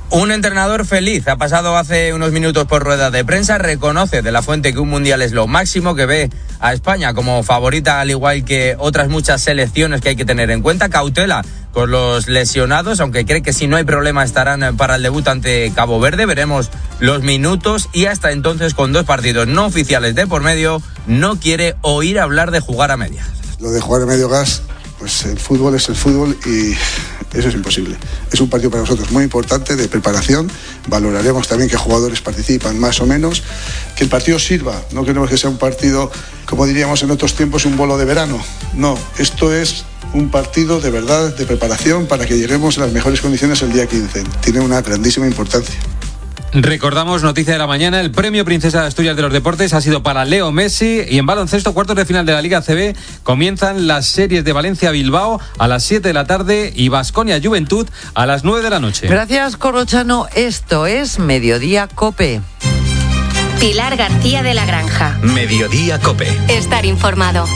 Un entrenador feliz ha pasado hace unos minutos por rueda de prensa, reconoce de la fuente que un mundial es lo máximo, que ve a España como favorita al igual que otras muchas selecciones que hay que tener en cuenta, cautela con los lesionados, aunque cree que si no hay problema estarán para el debut ante Cabo Verde. Veremos los minutos y hasta entonces, con 2 partidos no oficiales de por medio, no quiere oír hablar de jugar a medias. Lo de jugar a medio gas, pues el fútbol es el fútbol y eso es imposible. Es un partido para nosotros muy importante de preparación. Valoraremos también qué jugadores participan más o menos. Que el partido sirva. No queremos que sea un partido, como diríamos en otros tiempos, un bolo de verano. No, esto es un partido de verdad, de preparación para que lleguemos a las mejores condiciones el día 15. Tiene una grandísima importancia. Recordamos, noticia de la mañana, el premio Princesa de Asturias de los Deportes ha sido para Leo Messi. Y en baloncesto, cuartos de final de la Liga ACB, comienzan las series de Valencia-Bilbao a las 7 de la tarde y Baskonia-Juventud a las 9 de la noche. Gracias, Corrochano. Esto es Mediodía COPE. Pilar García de la Granja. Mediodía COPE. Estar informado.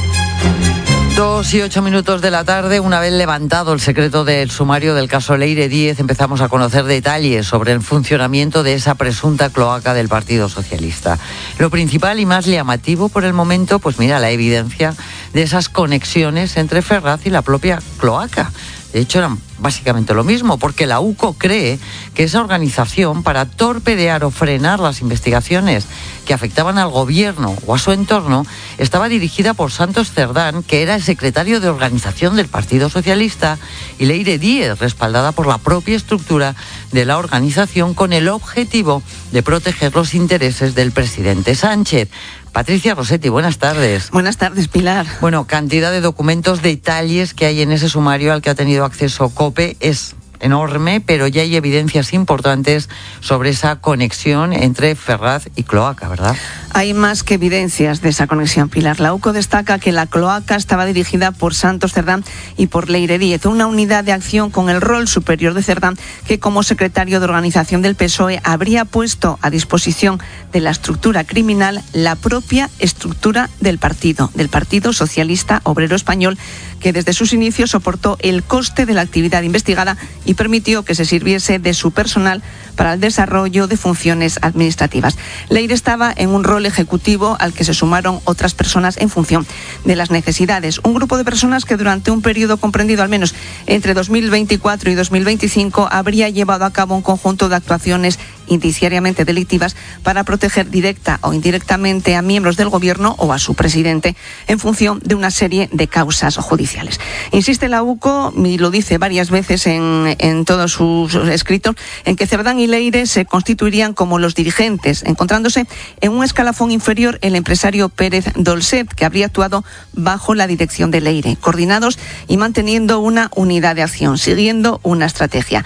2:08 de la tarde, una vez levantado el secreto del sumario del caso Leire Díez, empezamos a conocer detalles sobre el funcionamiento de esa presunta cloaca del Partido Socialista. Lo principal y más llamativo por el momento, pues mira, la evidencia de esas conexiones entre Ferraz y la propia cloaca. De hecho, eran básicamente lo mismo, porque la UCO cree que esa organización, para torpedear o frenar las investigaciones que afectaban al gobierno o a su entorno, estaba dirigida por Santos Cerdán, que era el secretario de organización del Partido Socialista, y Leire Díez, respaldada por la propia estructura de la organización, con el objetivo de proteger los intereses del presidente Sánchez. Patricia Rossetti, buenas tardes. Buenas tardes, Pilar. Bueno, cantidad de documentos, detalles que hay en ese sumario al que ha tenido acceso COPE es enorme, pero ya hay evidencias importantes sobre esa conexión entre Ferraz y cloaca, ¿verdad? Hay más que evidencias de esa conexión, Pilar. La UCO destaca que la cloaca estaba dirigida por Santos Cerdán y por Leire Díez, una unidad de acción con el rol superior de Cerdán, que como secretario de organización del PSOE habría puesto a disposición de la estructura criminal la propia estructura del Partido Socialista Obrero Español, que desde sus inicios soportó el coste de la actividad investigada y permitió que se sirviese de su personal para el desarrollo de funciones administrativas. Leire estaba en un rol ejecutivo al que se sumaron otras personas en función de las necesidades. Un grupo de personas que durante un periodo comprendido al menos entre 2024 y 2025 habría llevado a cabo un conjunto de actuaciones indiciariamente delictivas para proteger directa o indirectamente a miembros del gobierno o a su presidente en función de una serie de causas judiciales. Insiste la UCO, y lo dice varias veces en todos sus escritos, en que Cerdán y Leire se constituirían como los dirigentes, encontrándose en un escalafón inferior el empresario Pérez Dolcet, que habría actuado bajo la dirección de Leire, coordinados y manteniendo una unidad de acción, siguiendo una estrategia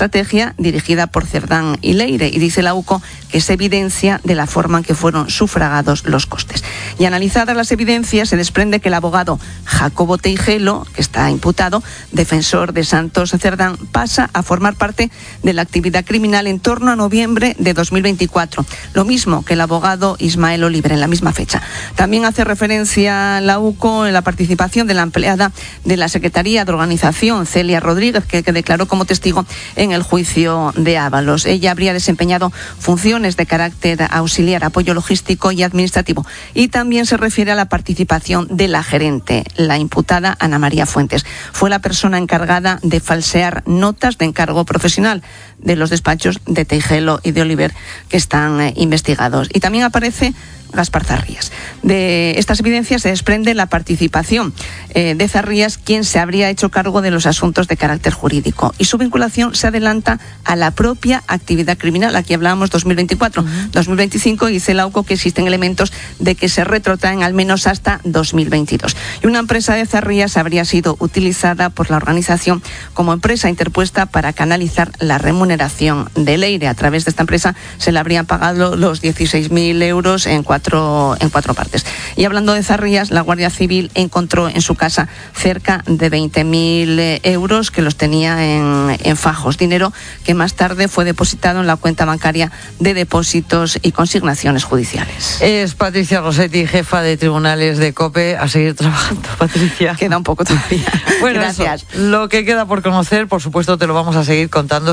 dirigida por Cerdán y Leire. Y dice la UCO que es evidencia de la forma en que fueron sufragados los costes. Y analizadas las evidencias, se desprende que el abogado Jacobo Teijelo, que está imputado, defensor de Santos Cerdán, pasa a formar parte de la actividad criminal en torno a noviembre de 2024. Lo mismo que el abogado Ismael Oliver en la misma fecha. También hace referencia la UCO en la participación de la empleada de la Secretaría de Organización, Celia Rodríguez, que declaró como testigo en el juicio de Ábalos. Ella habría desempeñado funciones de carácter auxiliar, apoyo logístico y administrativo. Y también se refiere a la participación de la gerente, la imputada Ana María Fuentes. Fue la persona encargada de falsear notas de encargo profesional de los despachos de Teijelo y de Oliver, que están investigados. Y también aparece Gaspar Zarrías. De estas evidencias se desprende la participación de Zarrías, quien se habría hecho cargo de los asuntos de carácter jurídico, y su vinculación se adelanta a la propia actividad criminal. Aquí hablábamos 2024, 2025, y dice la UCO que existen elementos de que se retrotraen al menos hasta 2022. Y una empresa de Zarrías habría sido utilizada por la organización como empresa interpuesta para canalizar la remuneración de Leire. A través de esta empresa se le habrían pagado los 16.000 euros en cuatro partes. Y hablando de Zarrías, la Guardia Civil encontró en su casa cerca de 20.000 euros que los tenía en fajos, dinero que más tarde fue depositado en la cuenta bancaria de depósitos y consignaciones judiciales. Es Patricia Rossetti, jefa de tribunales de COPE. A seguir trabajando, Patricia. Queda un poco todavía. Bueno, gracias. Lo que queda por conocer, por supuesto, te lo vamos a seguir contando según vayamos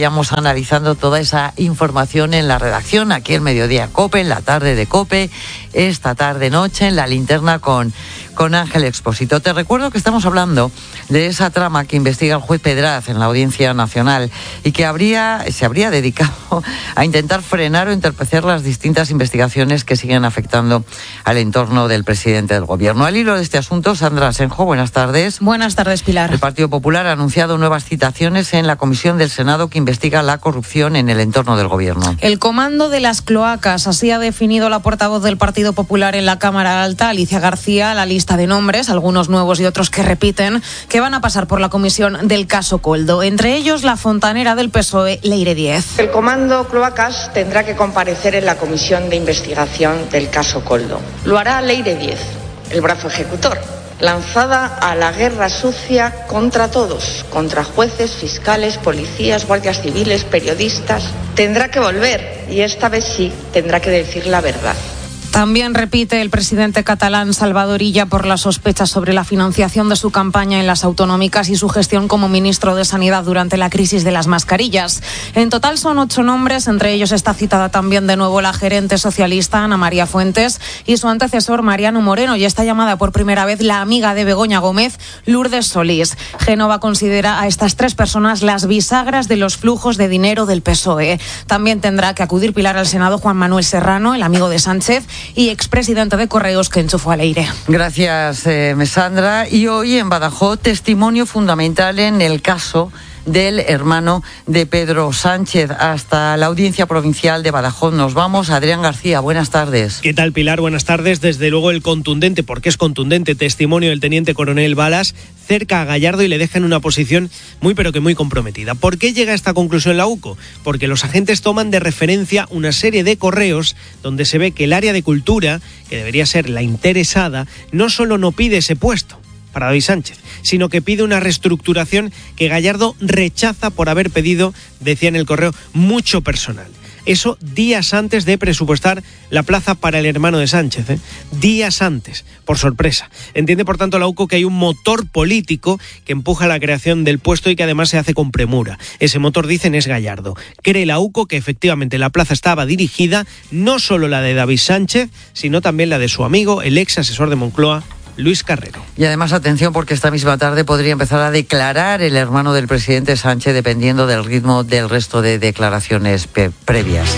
vayamos analizando toda esa información en la redacción, aquí en Mediodía COPE, en la tarde de COPE, esta tarde-noche en la linterna con Ángel Expósito. Te recuerdo que estamos hablando de esa trama que investiga el juez Pedraz en la Audiencia Nacional y que se habría dedicado a intentar frenar o entorpecer las distintas investigaciones que siguen afectando al entorno del presidente del Gobierno. Al hilo de este asunto, Sandra Asenjo, buenas tardes. Buenas tardes, Pilar. El Partido Popular ha anunciado nuevas citaciones en la comisión del Senado que investiga la corrupción en el entorno del Gobierno. El comando de las cloacas, así ha definido la portavoz del Partido Popular en la Cámara Alta, Alicia García, la lista de nombres, algunos nuevos y otros que repiten, que van a pasar por la comisión del caso Koldo. Entre ellos, la fontanera del PSOE, Leire Díez. El comando Cloacas tendrá que comparecer en la comisión de investigación del caso Koldo. Lo hará Leire Díez, el brazo ejecutor, lanzada a la guerra sucia contra todos, contra jueces, fiscales, policías, guardias civiles, periodistas. Tendrá que volver y esta vez sí tendrá que decir la verdad. También repite el presidente catalán Salvador Illa por las sospechas sobre la financiación de su campaña en las autonómicas y su gestión como ministro de Sanidad durante la crisis de las mascarillas. En total son 8 nombres, entre ellos está citada también de nuevo la gerente socialista Ana María Fuentes y su antecesor Mariano Moreno, y está llamada por primera vez la amiga de Begoña Gómez, Lourdes Solís. Génova considera a estas 3 personas las bisagras de los flujos de dinero del PSOE. También tendrá que acudir Pilar al Senado Juan Manuel Serrano, el amigo de Sánchez, y expresidente de Correos que enchufó a Leire. Gracias, Sandra. Y hoy en Badajoz, testimonio fundamental en el caso del hermano de Pedro Sánchez. Hasta la Audiencia Provincial de Badajoz nos vamos. Adrián García, buenas tardes. ¿Qué tal, Pilar? Buenas tardes. Desde luego el contundente, porque es contundente, testimonio del teniente coronel Balas cerca a Gallardo y le deja en una posición muy pero que muy comprometida. ¿Por qué llega a esta conclusión la UCO? Porque los agentes toman de referencia una serie de correos donde se ve que el área de cultura, que debería ser la interesada, no solo no pide ese puesto para David Sánchez, sino que pide una reestructuración que Gallardo rechaza por haber pedido, decía en el correo, mucho personal. Eso días antes de presupuestar la plaza para el hermano de Sánchez, días antes, por sorpresa. Entiende, por tanto, la UCO que hay un motor político que empuja la creación del puesto y que además se hace con premura. Ese motor, dicen, es Gallardo. Cree la UCO que efectivamente la plaza estaba dirigida, no solo la de David Sánchez, sino también la de su amigo, el ex asesor de Moncloa, Luis Carrero. Y además, atención, porque esta misma tarde podría empezar a declarar el hermano del presidente Sánchez, dependiendo del ritmo del resto de declaraciones previas.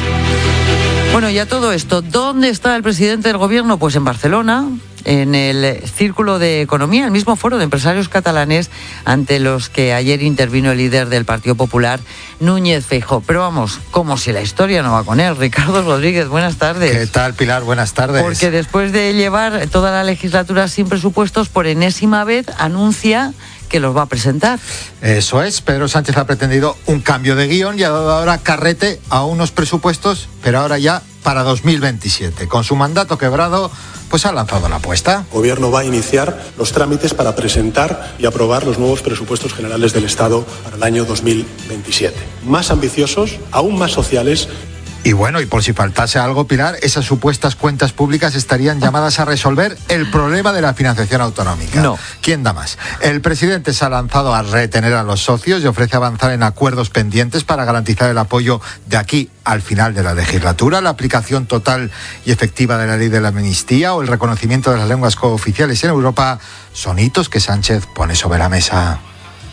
Bueno, y a todo esto, ¿dónde está el presidente del Gobierno? Pues en Barcelona, en el Círculo de Economía, el mismo foro de empresarios catalanes ante los que ayer intervino el líder del Partido Popular, Núñez Feijóo. Pero vamos, como si la historia no va con él. Ricardo Rodríguez, buenas tardes. ¿Qué tal, Pilar? Buenas tardes. Porque después de llevar toda la legislatura sin presupuestos, por enésima vez anuncia que los va a presentar. Eso es, Pedro Sánchez ha pretendido un cambio de guión y ha dado ahora carrete a unos presupuestos, pero ahora ya para 2027. Con su mandato quebrado, pues ha lanzado la apuesta. El Gobierno va a iniciar los trámites para presentar y aprobar los nuevos presupuestos generales del Estado para el año 2027. Más ambiciosos, aún más sociales. Y bueno, y por si faltase algo, Pilar, esas supuestas cuentas públicas estarían llamadas a resolver el problema de la financiación autonómica. No. ¿Quién da más? El presidente se ha lanzado a retener a los socios y ofrece avanzar en acuerdos pendientes para garantizar el apoyo de aquí al final de la legislatura, la aplicación total y efectiva de la ley de la amnistía o el reconocimiento de las lenguas cooficiales en Europa son hitos que Sánchez pone sobre la mesa.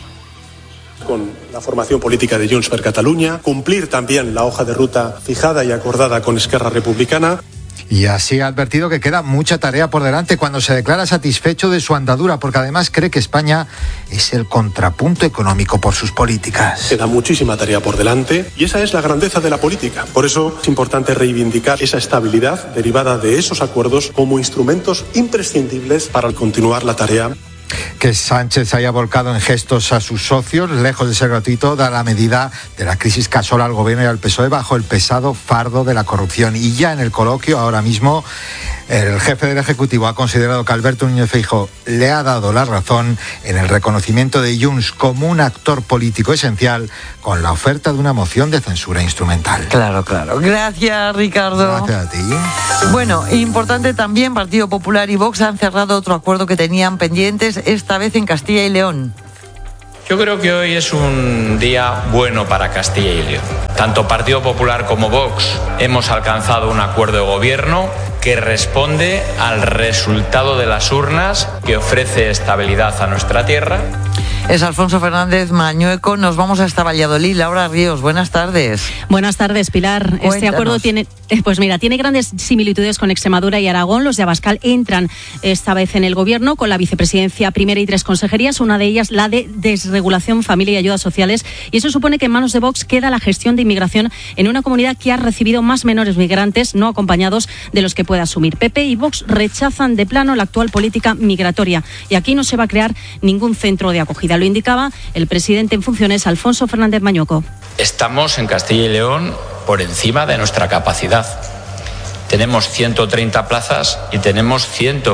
Con la formación política de Junts per Catalunya, cumplir también la hoja de ruta fijada y acordada con Esquerra Republicana. Y así ha advertido que queda mucha tarea por delante cuando se declara satisfecho de su andadura, porque además cree que España es el contrapunto económico por sus políticas. Queda muchísima tarea por delante y esa es la grandeza de la política. Por eso es importante reivindicar esa estabilidad derivada de esos acuerdos como instrumentos imprescindibles para continuar la tarea. Que Sánchez haya volcado en gestos a sus socios, lejos de ser gratuito, da la medida de la crisis que asola al Gobierno y al PSOE bajo el pesado fardo de la corrupción. Y ya en el coloquio, ahora mismo, el jefe del Ejecutivo ha considerado que Alberto Núñez Feijóo le ha dado la razón en el reconocimiento de Junts como un actor político esencial con la oferta de una moción de censura instrumental. Claro, claro. Gracias, Ricardo. Gracias a ti. Bueno, importante también, Partido Popular y Vox han cerrado otro acuerdo que tenían pendientes, esta vez en Castilla y León. Yo creo que hoy es un día bueno para Castilla y León. Tanto Partido Popular como Vox hemos alcanzado un acuerdo de gobierno que responde al resultado de las urnas, que ofrece estabilidad a nuestra tierra. Es Alfonso Fernández Mañueco. Nos vamos hasta Valladolid. Laura Ríos, buenas tardes. Buenas tardes, Pilar. Cuéntanos. Este acuerdo tiene grandes similitudes con Extremadura y Aragón. Los de Abascal entran esta vez en el gobierno con la vicepresidencia primera y 3 consejerías, una de ellas la de desregulación, familia y ayudas sociales. Y eso supone que en manos de Vox queda la gestión de inmigración en una comunidad que ha recibido más menores migrantes no acompañados de los que puede asumir. PP y Vox rechazan de plano la actual política migratoria. Y aquí no se va a crear ningún centro de acogida. Lo indicaba el presidente en funciones, Alfonso Fernández Mañueco. Estamos en Castilla y León por encima de nuestra capacidad. Tenemos 130 plazas y tenemos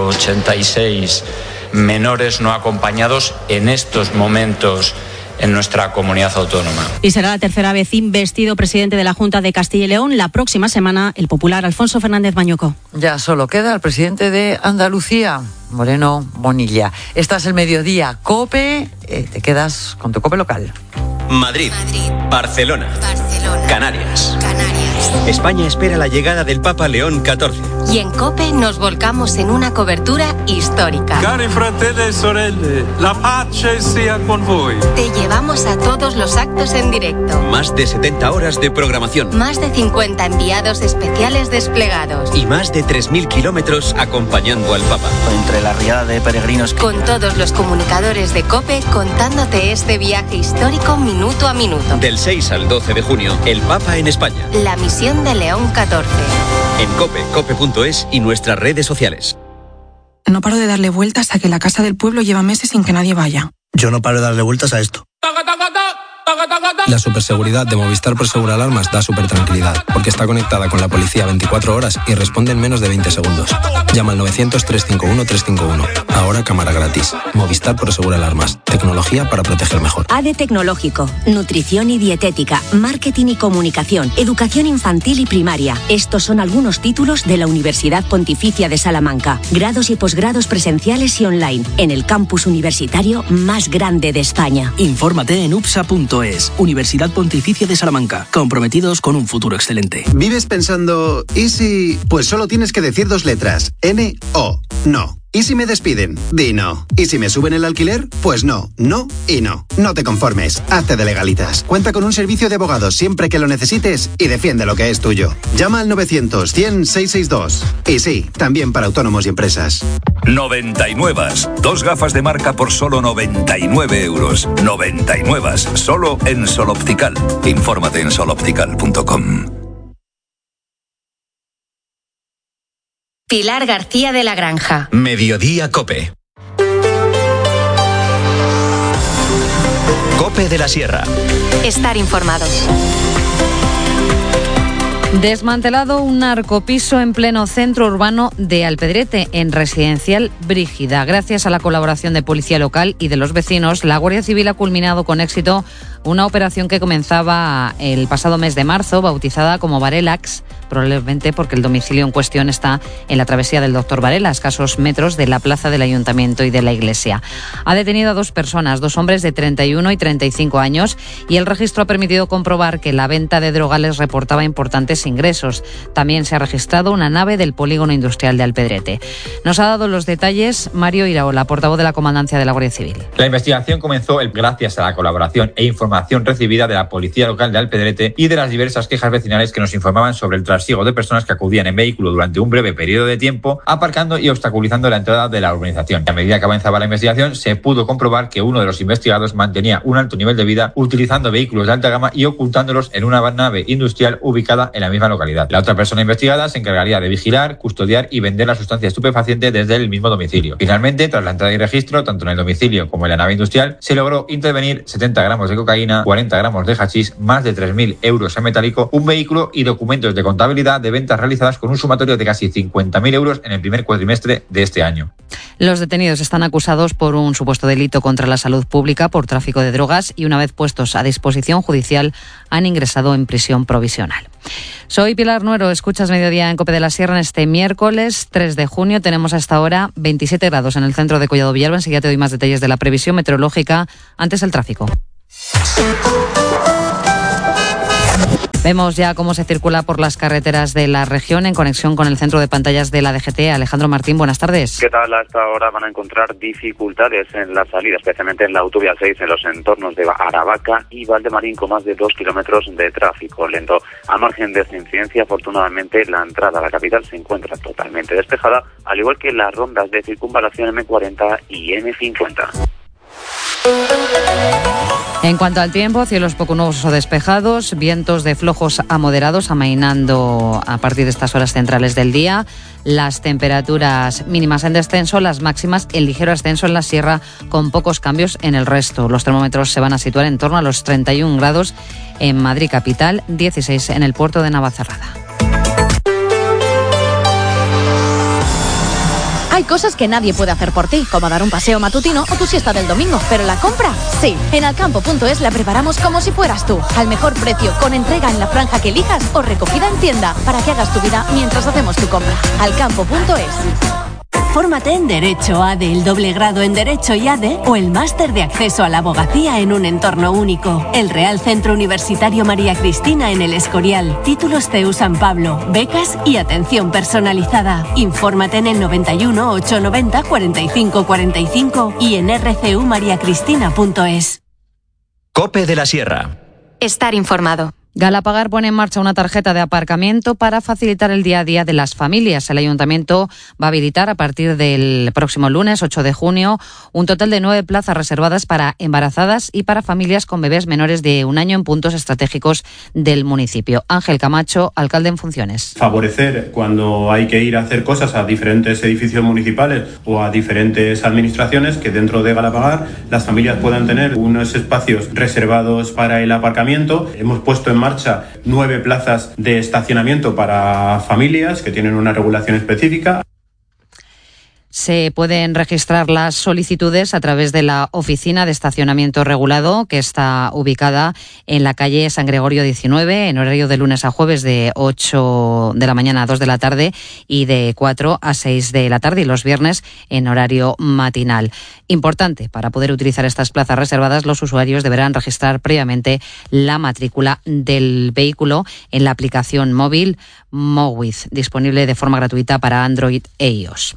186 menores no acompañados en estos momentos en nuestra comunidad autónoma. Y será la tercera vez investido presidente de la Junta de Castilla y León. La próxima semana, el popular Alfonso Fernández Mañueco. Ya solo queda el presidente de Andalucía, Moreno Bonilla. Estás el mediodía, COPE, te quedas con tu COPE local. Madrid, Barcelona, Canarias. España espera la llegada del Papa León XIV. Y en COPE nos volcamos en una cobertura histórica. Cari fratelli e sorelle, la pace sia con voi. Te llevamos a todos los actos en directo. Más de 70 horas de programación. Más de 50 enviados especiales desplegados. Y más de 3.000 kilómetros acompañando al Papa. Entre la riada de peregrinos. Con todos los comunicadores de COPE contándote este viaje histórico minuto a minuto. Del 6 al 12 de junio, el Papa en España. La misión de León XIV. En COPE, cope.es y nuestras redes sociales. No paro de darle vueltas a que la casa del pueblo lleva meses sin que nadie vaya. Yo no paro de darle vueltas a esto. La superseguridad de Movistar Prosegur Alarmas da supertranquilidad, porque está conectada con la policía 24 horas y responde en menos de 20 segundos. Llama al 900-351-351. Ahora cámara gratis. Movistar Prosegur Alarmas. Tecnología para proteger mejor. ADE Tecnológico, nutrición y dietética, marketing y comunicación, educación infantil y primaria. Estos son algunos títulos de la Universidad Pontificia de Salamanca. Grados y posgrados presenciales y online, en el campus universitario más grande de España. Infórmate en upsa.es. Universidad Pontificia de Salamanca. Comprometidos con un futuro excelente. ¿Vives pensando, ¿y si...? Pues solo tienes que decir 2 letras. N-O. No. ¿Y si me despiden? Di no. ¿Y si me suben el alquiler? Pues no, no y no. No te conformes, hazte de Legalitas. Cuenta con un servicio de abogados siempre que lo necesites y defiende lo que es tuyo. Llama al 900-100-662. Y sí, también para autónomos y empresas. 99. 2 gafas de marca por solo 99 euros. 99. Solo en Sol Optical. Infórmate en soloptical.com. Pilar García de la Granja. Mediodía COPE. COPE de la Sierra. Estar informado. Desmantelado un narcopiso en pleno centro urbano de Alpedrete, en Residencial Brígida. Gracias a la colaboración de policía local y de los vecinos, la Guardia Civil ha culminado con éxito una operación que comenzaba el pasado mes de marzo, bautizada como Varelax, probablemente porque el domicilio en cuestión está en la travesía del Doctor Varela, a escasos metros de la plaza del Ayuntamiento y de la Iglesia. Ha detenido a 2 personas, 2 hombres de 31 y 35 años, y el registro ha permitido comprobar que la venta de droga les reportaba importantes ingresos. También se ha registrado una nave del Polígono Industrial de Alpedrete. Nos ha dado los detalles Mario Iraola, portavoz de la Comandancia de la Guardia Civil. La investigación comenzó gracias a la colaboración e información recibida de la Policía Local de Alpedrete y de las diversas quejas vecinales que nos informaban sobre el trasiego de personas que acudían en vehículo durante un breve periodo de tiempo, aparcando y obstaculizando la entrada de la urbanización. A medida que avanzaba la investigación, se pudo comprobar que uno de los investigados mantenía un alto nivel de vida utilizando vehículos de alta gama y ocultándolos en una nave industrial ubicada en la misma localidad. La otra persona investigada se encargaría de vigilar, custodiar y vender la sustancia estupefaciente desde el mismo domicilio. Finalmente, tras la entrada y registro, tanto en el domicilio como en la nave industrial, se logró intervenir 70 gramos de cocaína, 40 gramos de hachís, más de 3.000 euros en metálico, un vehículo y documentos de contabilidad de ventas realizadas con un sumatorio de casi 50.000 euros en el primer cuatrimestre de este año. Los detenidos están acusados por un supuesto delito contra la salud pública por tráfico de drogas y, una vez puestos a disposición judicial, han ingresado en prisión provisional. Soy Pilar Nuero, escuchas Mediodía en COPE de la Sierra en este miércoles 3 de junio. Tenemos hasta ahora 27 grados en el centro de Collado Villalba. Enseguida te doy más detalles de la previsión meteorológica. Antes el tráfico. Vemos ya cómo se circula por las carreteras de la región en conexión con el centro de pantallas de la DGT. Alejandro Martín, buenas tardes. ¿Qué tal? Hasta ahora van a encontrar dificultades en la salida, especialmente en la autovía 6, en los entornos de Aravaca y Valdemarín, con más de 2 kilómetros de tráfico lento. Al margen de esta incidencia, afortunadamente, la entrada a la capital se encuentra totalmente despejada, al igual que las rondas de circunvalación M40 y M50. En cuanto al tiempo, cielos poco nubosos o despejados, vientos de flojos a moderados amainando a partir de estas horas centrales del día. Las temperaturas mínimas en descenso, las máximas en ligero ascenso en la sierra, con pocos cambios en el resto. Los termómetros se van a situar en torno a los 31 grados en Madrid capital, 16 en el puerto de Navacerrada. Hay cosas que nadie puede hacer por ti, como dar un paseo matutino o tu siesta del domingo, pero la compra, sí. En Alcampo.es la preparamos como si fueras tú, al mejor precio, con entrega en la franja que elijas o recogida en tienda, para que hagas tu vida mientras hacemos tu compra. Alcampo.es. Fórmate en Derecho ADE, el doble grado en Derecho y ADE o el máster de acceso a la abogacía en un entorno único. El Real Centro Universitario María Cristina en El Escorial. Títulos CEU San Pablo, becas y atención personalizada. Infórmate en el 91 890 45 45 y en rcumariacristina.es. COPE de la Sierra. Estar informado. Galapagar pone en marcha una tarjeta de aparcamiento para facilitar el día a día de las familias. El ayuntamiento va a habilitar a partir del próximo lunes 8 de junio un total de 9 plazas reservadas para embarazadas y para familias con bebés menores de 1 año en puntos estratégicos del municipio. Ángel Camacho, alcalde en funciones. Favorecer cuando hay que ir a hacer cosas a diferentes edificios municipales o a diferentes administraciones, que dentro de Galapagar las familias puedan tener unos espacios reservados para el aparcamiento. Hemos puesto en marcha 9 plazas de estacionamiento para familias que tienen una regulación específica. Se pueden registrar las solicitudes a través de la Oficina de Estacionamiento Regulado, que está ubicada en la calle San Gregorio 19, en horario de lunes a jueves de 8 de la mañana a 2 de la tarde y de 4 a 6 de la tarde, y los viernes en horario matinal. Importante, para poder utilizar estas plazas reservadas, los usuarios deberán registrar previamente la matrícula del vehículo en la aplicación móvil Mowiz, disponible de forma gratuita para Android e iOS.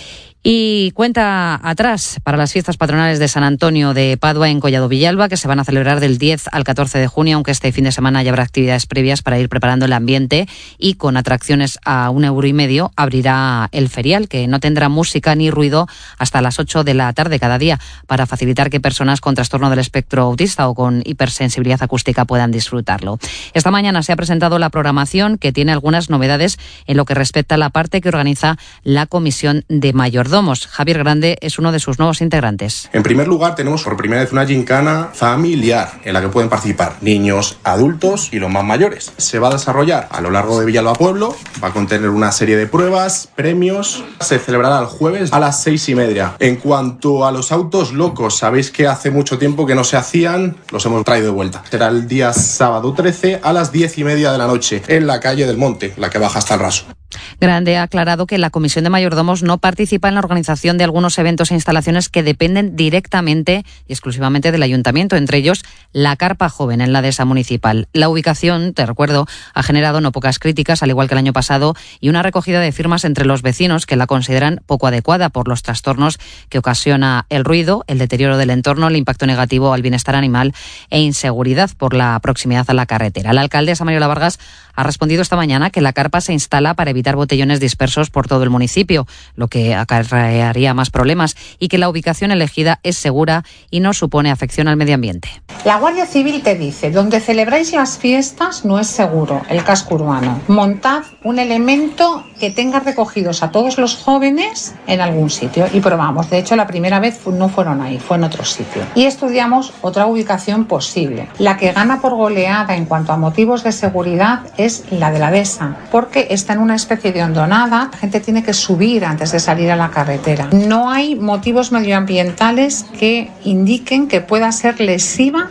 Y cuenta atrás para las fiestas patronales de San Antonio de Padua en Collado Villalba, que se van a celebrar del 10 al 14 de junio, aunque este fin de semana ya habrá actividades previas para ir preparando el ambiente, y con atracciones a €1,50 abrirá el ferial, que no tendrá música ni ruido hasta las 8 de la tarde cada día, para facilitar que personas con trastorno del espectro autista o con hipersensibilidad acústica puedan disfrutarlo. Esta mañana se ha presentado la programación, que tiene algunas novedades en lo que respecta a la parte que organiza la Comisión de Mayordomos. Javier Grande es uno de sus nuevos integrantes. En primer lugar, tenemos por primera vez una gincana familiar en la que pueden participar niños, adultos y los más mayores. Se va a desarrollar a lo largo de Villalba Pueblo, va a contener una serie de pruebas, premios. Se celebrará el jueves a las 6:30. En cuanto a los autos locos, sabéis que hace mucho tiempo que no se hacían, los hemos traído de vuelta. Será el día sábado 13 a las 10:30 de la noche en la calle del Monte, la que baja hasta el Raso. Grande ha aclarado que la Comisión de Mayordomos no participa en la organización de algunos eventos e instalaciones que dependen directamente y exclusivamente del Ayuntamiento, entre ellos la Carpa Joven en la dehesa municipal. La ubicación, te recuerdo, ha generado no pocas críticas, al igual que el año pasado, y una recogida de firmas entre los vecinos que la consideran poco adecuada por los trastornos que ocasiona el ruido, el deterioro del entorno, el impacto negativo al bienestar animal e inseguridad por la proximidad a la carretera. La alcaldesa Mariola Vargas ha respondido esta mañana que la carpa se instala para evitar botellones dispersos por todo el municipio, lo que acarrearía más problemas, y que la ubicación elegida es segura y no supone afección al medio ambiente. La Guardia Civil te dice, donde celebráis las fiestas no es seguro, el casco urbano. Montad un elemento que tenga recogidos a todos los jóvenes en algún sitio, y probamos. De hecho, la primera vez no fueron ahí, fue en otro sitio. Y estudiamos otra ubicación posible. La que gana por goleada en cuanto a motivos de seguridad es la de la dehesa, porque está en una especie de hondonada. La gente tiene que subir antes de salir a la carretera. No hay motivos medioambientales que indiquen que pueda ser lesiva.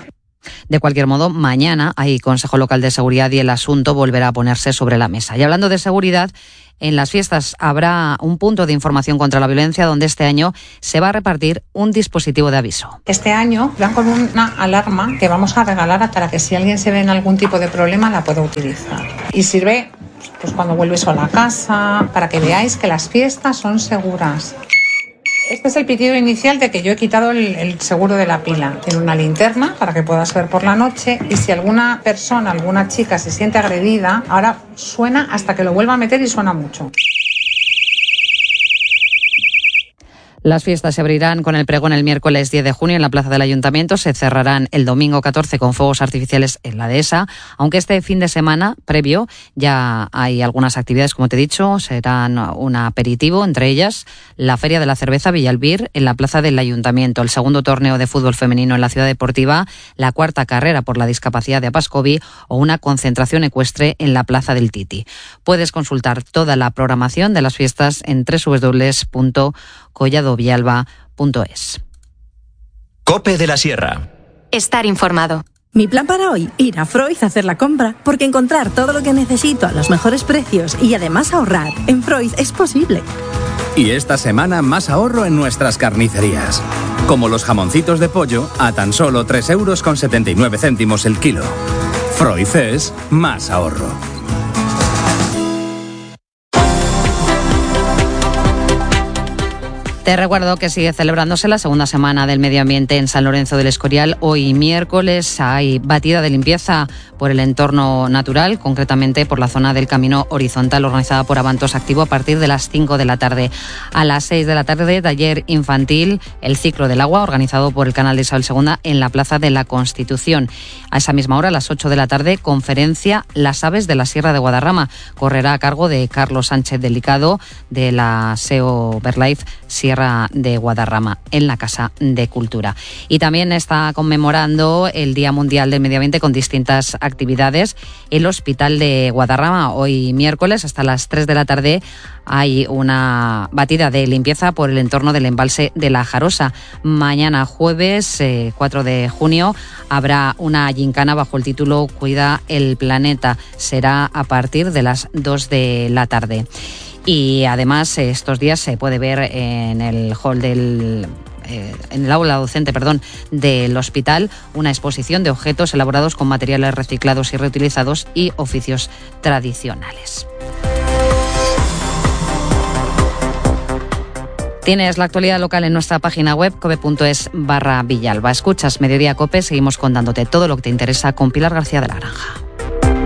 De cualquier modo, mañana hay Consejo Local de Seguridad y el asunto volverá a ponerse sobre la mesa. Y hablando de seguridad, en las fiestas habrá un punto de información contra la violencia donde este año se va a repartir un dispositivo de aviso. Este año van con una alarma que vamos a regalar para que si alguien se ve en algún tipo de problema la pueda utilizar. Y sirve pues cuando vuelves sola a casa, para que veáis que las fiestas son seguras. Este es el pitido inicial de que yo he quitado el seguro de la pila. Tiene una linterna para que puedas ver por la noche y si alguna persona, alguna chica se siente agredida, ahora suena hasta que lo vuelva a meter y suena mucho. Las fiestas se abrirán con el pregón el miércoles 10 de junio en la Plaza del Ayuntamiento. Se cerrarán el domingo 14 con fuegos artificiales en la dehesa. Aunque este fin de semana previo ya hay algunas actividades, como te he dicho, serán un aperitivo, entre ellas la Feria de la Cerveza Villalbir en la Plaza del Ayuntamiento, el segundo torneo de fútbol femenino en la Ciudad Deportiva, la cuarta carrera por la discapacidad de Apascovi o una concentración ecuestre en la Plaza del Titi. Puedes consultar toda la programación de las fiestas en www.colladovillalba.es. COPE de la Sierra. Estar informado. Mi plan para hoy, ir a Freud a hacer la compra, porque encontrar todo lo que necesito a los mejores precios y además ahorrar en Freud es posible. Y esta semana más ahorro en nuestras carnicerías. Como los jamoncitos de pollo a tan solo 3,79 € el kilo. Freud es más ahorro. Te recuerdo que sigue celebrándose la segunda semana del medio ambiente en San Lorenzo del Escorial. Hoy miércoles hay batida de limpieza por el entorno natural, concretamente por la zona del Camino Horizontal organizada por Avantos Activo a partir de las 5 de la tarde. A las 6 de la tarde, taller infantil El Ciclo del Agua, organizado por el Canal de Isabel II en la Plaza de la Constitución. A esa misma hora, a las 8 de la tarde, conferencia Las Aves de la Sierra de Guadarrama. Correrá a cargo de Carlos Sánchez Delicado de la SEO Verlife Sierra de Guadarrama en la Casa de Cultura. Y también está conmemorando el Día Mundial del Medio Ambiente con distintas actividades. El Hospital de Guadarrama, hoy miércoles hasta las 3 de la tarde hay una batida de limpieza por el entorno del embalse de La Jarosa. Mañana jueves 4 de junio habrá una gincana bajo el título Cuida el Planeta. Será a partir de las 2 de la tarde. Y además estos días se puede ver en el hall en el aula docente, del hospital, una exposición de objetos elaborados con materiales reciclados y reutilizados y oficios tradicionales. Tienes la actualidad local en nuestra página web cope.es/Villalba. Escuchas Mediodía Cope, seguimos contándote todo lo que te interesa con Pilar García de la Granja.